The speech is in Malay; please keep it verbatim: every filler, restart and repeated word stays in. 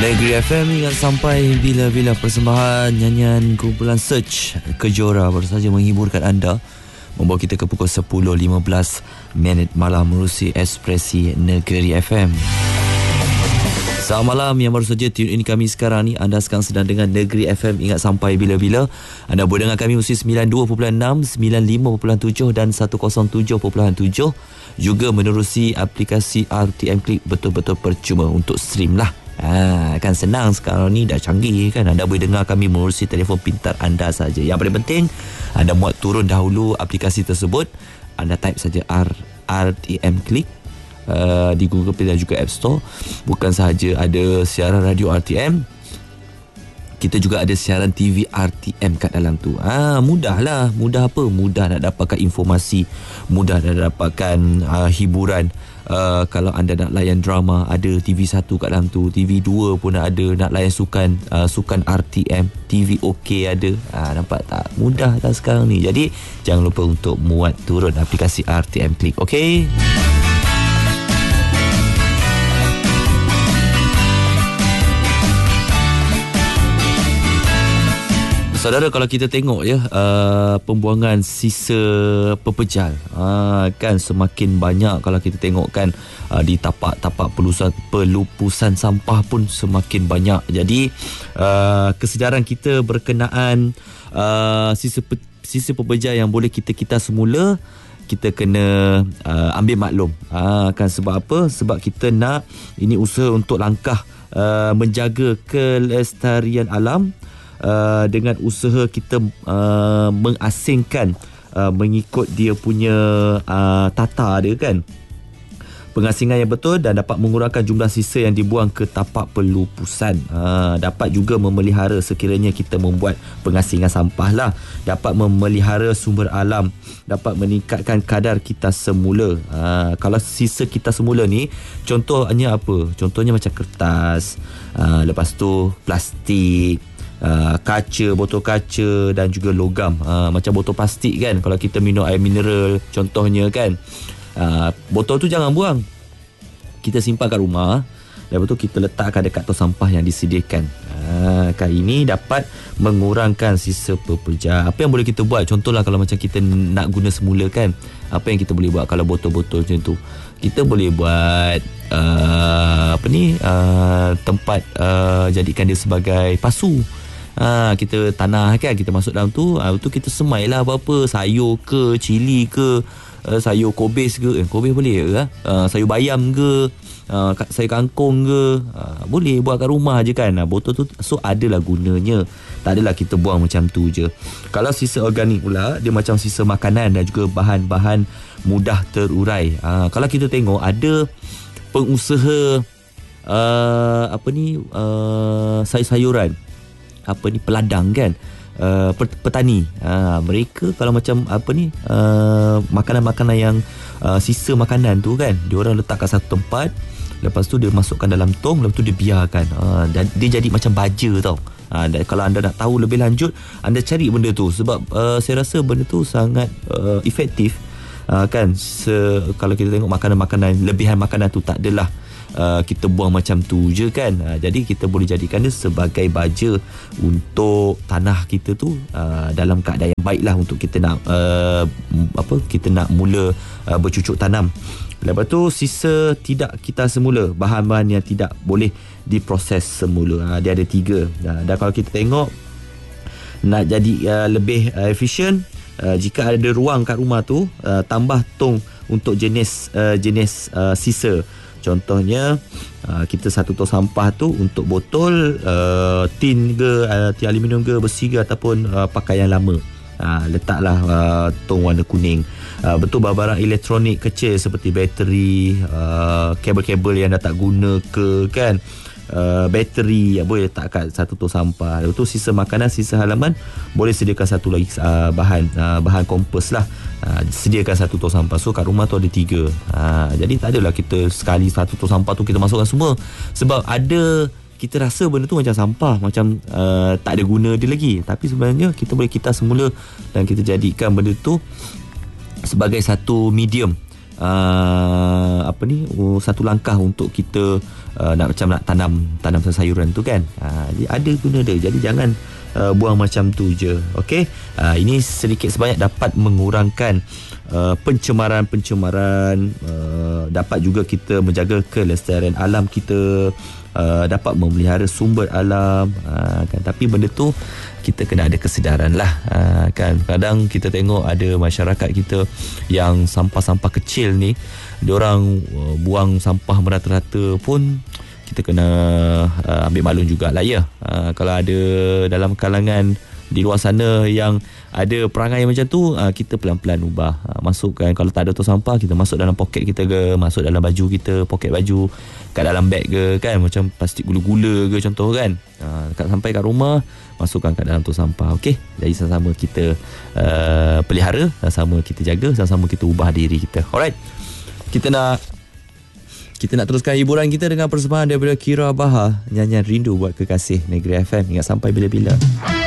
Negeri F M ingat sampai bila-bila persembahan nyanyian kumpulan Search Kejora baru saja menghiburkan anda, membawa kita ke pukul sepuluh lima belas minit malam menerusi Ekspresi Negeri F M. Selamat malam yang baru saja tune in kami sekarang ni. Anda sekarang sedang dengan Negeri F M ingat sampai bila-bila. Anda boleh dengar kami usia sembilan puluh dua perpuluhan enam, sembilan puluh lima perpuluhan tujuh dan seratus tujuh perpuluhan tujuh. Juga menerusi aplikasi R T M Click, betul-betul percuma untuk stream lah. Ha, kan senang sekarang ni, dah canggih kan. Anda boleh dengar kami menerusi telefon pintar anda saja. Yang paling penting, anda muat turun dahulu aplikasi tersebut. Anda type saja R, RTM Click uh, di Google Play dan juga App Store. Bukan sahaja ada siaran radio R T M, kita juga ada siaran T V R T M kat dalam tu. Ah, mudah lah. Mudah apa? Mudah nak dapatkan informasi, mudah nak dapatkan uh, hiburan. Uh, kalau anda nak layan drama, ada T V satu kat dalam tu, T V dua pun ada. Nak layan sukan, uh, sukan R T M, T V OK ada. Ah, nampak tak? Mudah tak sekarang ni. Jadi jangan lupa untuk muat turun aplikasi R T M Click. Okay? Saudara, kalau kita tengok ya, uh, pembuangan sisa pepejal uh, kan semakin banyak. Kalau kita tengok kan, uh, di tapak-tapak pelupusan, pelupusan sampah pun semakin banyak. Jadi uh, kesedaran kita berkenaan uh, sisa pe, sisa pepejal yang boleh kita kita semula, kita kena uh, ambil maklum. uh, kan sebab apa? Sebab kita nak, ini usaha untuk langkah uh, menjaga kelestarian alam. Uh, dengan usaha kita uh, mengasingkan uh, mengikut dia punya uh, tata dia kan, pengasingan yang betul, dan dapat mengurangkan jumlah sisa yang dibuang ke tapak pelupusan. Uh, dapat juga memelihara sekiranya kita membuat pengasingan sampah lah, dapat memelihara sumber alam, dapat meningkatkan kadar kita semula. Uh, kalau sisa kita semula ni, contohnya apa? Contohnya macam kertas, uh, lepas tu plastik, Uh, kaca, botol kaca dan juga logam. uh, Macam botol plastik kan, kalau kita minum air mineral contohnya kan, uh, botol tu jangan buang, kita simpan kat rumah. Lepas tu kita letakkan dekat tong sampah yang disediakan. uh, Kan ini dapat mengurangkan sisa pepejal. Apa yang boleh kita buat? Contohlah kalau macam kita nak guna semula kan, apa yang kita boleh buat? Kalau botol-botol macam tu, kita boleh buat uh, apa ni, uh, tempat uh, jadikan dia sebagai pasu. Ha, kita tanah kan, kita masuk dalam tu, ha, tu kita semai lah apa-apa, sayur ke, cili ke, uh, sayur kobis ke, eh, kobis boleh ke, uh, sayur bayam ke, uh, sayur kangkung ke, uh, boleh buat kat rumah je kan. uh, Botol tu so adalah gunanya, tak adalah kita buang macam tu je. Kalau sisa organik pula, dia macam sisa makanan dan juga bahan-bahan mudah terurai. uh, Kalau kita tengok ada pengusaha uh, apa ni, uh, sayur-sayuran, apa ni, peladang kan, uh, petani. uh, Mereka kalau macam apa ni, uh, makanan-makanan yang uh, sisa makanan tu kan, diorang letak kat satu tempat, lepas tu dia masukkan dalam tong, lepas tu dia biarkan, uh, dan dia jadi macam baja tau. uh, dan kalau anda nak tahu lebih lanjut, anda cari benda tu, sebab uh, saya rasa benda tu sangat uh, efektif. uh, kan Se, kalau kita tengok makanan-makanan, lebihan makanan tu tak adalah Uh, kita buang macam tu je kan. uh, Jadi kita boleh jadikan dia sebagai baja untuk tanah kita tu, uh, dalam keadaan yang baik lah, untuk kita nak uh, apa kita nak mula uh, bercucuk tanam. Lepas tu sisa tidak kita semula, bahan-bahan yang tidak boleh diproses semula, uh, dia ada tiga. uh, Dan kalau kita tengok, nak jadi uh, lebih uh, efisien, uh, jika ada ruang kat rumah tu, uh, tambah tong untuk jenis uh, jenis uh, sisa. Contohnya, uh, kita satu tong sampah tu untuk botol, uh, tin ke, uh, tin aluminium ke, besi ke, ataupun uh, pakaian lama. Uh, letaklah uh, tong warna kuning. Uh, betul, barang-barang elektronik kecil seperti bateri, uh, kabel-kabel yang dah tak guna ke kan, uh, bateri, ya, boleh letak kat satu tong sampah. Lepas tu sisa makanan, sisa halaman, boleh sediakan satu lagi uh, bahan uh, bahan kompos lah. Uh, sediakan satu tong sampah. So kat rumah tu ada tiga. uh, Jadi tak adalah kita sekali satu tong sampah tu kita masukkan semua. Sebab ada, kita rasa benda tu macam sampah, macam uh, tak ada guna dia lagi. Tapi sebenarnya kita boleh kitas semula, dan kita jadikan benda tu sebagai satu medium uh, apa ni uh, satu langkah untuk kita uh, nak macam nak tanam tanam sayuran tu kan. Uh, ada guna dia. Jadi jangan uh, buang macam tu je. Okey. Uh, ini sedikit sebanyak dapat mengurangkan uh, pencemaran-pencemaran, uh, dapat juga kita menjaga kelestarian alam kita, uh, dapat memelihara sumber alam, uh, kan. Tapi benda tu kita kena ada kesedaran lah, uh, kan. Kadang kita tengok ada masyarakat kita yang sampah-sampah kecil ni, diorang uh, buang sampah merata-rata pun kita kena uh, ambil maklum jugalah ya. Uh, kalau ada dalam kalangan di luar sana yang ada perangai macam tu, uh, kita pelan-pelan ubah. Uh, masukkan, kalau tak ada tong sampah, kita masuk dalam poket kita ke, masuk dalam baju kita, poket baju, kat dalam beg ke kan, macam plastik gula-gula ke contoh kan. Uh, kat, sampai kat rumah, masukkan kat dalam tong sampah. Okey, jadi sama-sama kita uh, pelihara, sama-sama kita jaga, sama-sama kita ubah diri kita. Alright, kita nak Kita nak teruskan hiburan kita dengan persembahan daripada Kira Baha, nyanyian Rindu Buat Kekasih Negeri F M. Ingat sampai bila-bila.